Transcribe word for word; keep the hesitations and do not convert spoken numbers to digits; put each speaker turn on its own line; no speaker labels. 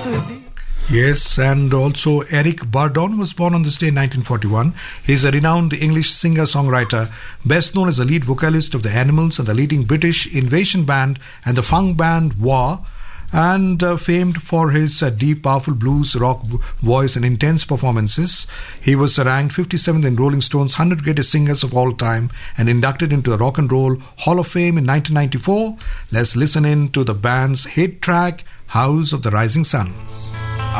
Yes, and also Eric Burdon was born on this day in nineteen forty-one. He is a renowned English singer-songwriter, best known as the lead vocalist of The Animals and the leading British invasion band and the funk band War, and uh, famed for his uh, deep, powerful blues rock voice and intense performances. He was ranked fifty-seventh in Rolling Stone's one hundred Greatest Singers of All Time and inducted into the Rock and Roll Hall of Fame in nineteen ninety-four. Let's listen in to the band's hit track, House of the Rising Sun.